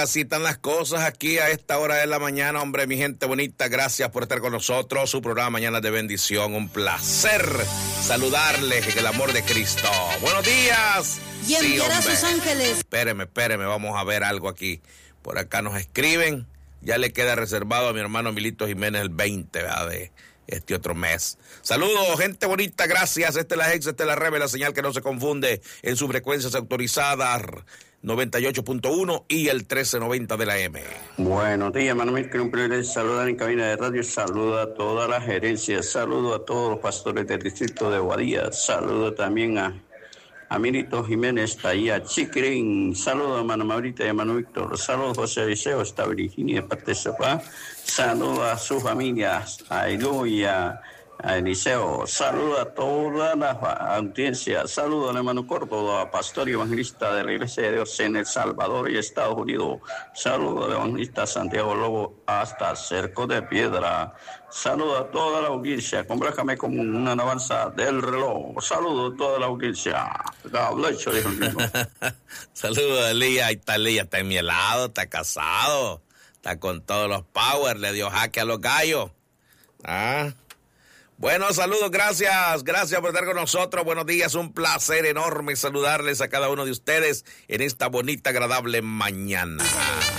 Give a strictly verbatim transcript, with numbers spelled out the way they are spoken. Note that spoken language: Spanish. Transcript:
así están las cosas aquí a esta hora de la mañana, hombre, mi gente bonita, gracias por estar con nosotros, su programa Mañana de Bendición, un placer saludarles en el amor de Cristo. Buenos días. Y enviará sí, sus ángeles. Espéreme, espéreme, vamos a ver algo aquí. Por acá nos escriben, ya le queda reservado a mi hermano Milito Jiménez el veinte, ¿verdad? De este otro mes. Saludos, gente bonita, gracias. Esta es la Hex, esta es la Rebe, la señal que no se confunde en sus frecuencias autorizadas, noventa y ocho punto uno y el trece noventa de la M. Buenos días, hermano Milton, un privilegio saludar en cabina de radio, saludo a toda la gerencia, saludo a todos los pastores del distrito de Guadía, saludo también a, a Milito Jiménez, Taía Chiquirín, saludo a hermano Maurita y hermano Víctor, saludo a José Eliseo, está Virginia de parte de su papá, saludo a sus familias, a Elu y a a Eliseo, saludo a toda la audiencia, saludo al hermano Córdoba, pastor y evangelista de la Iglesia de Dios en El Salvador y Estados Unidos, saludo al evangelista Santiago Lobo hasta Cerco de Piedra, saludo a toda la audiencia, complájame con una alabanza del reloj, saludo a toda la audiencia, saludo a Elías, ahí está Elías, está en mi helado, está casado, está con todos los power, le dio jaque a los gallos, ah. Bueno, saludos, gracias, gracias por estar con nosotros, buenos días, un placer enorme saludarles a cada uno de ustedes en esta bonita, agradable mañana.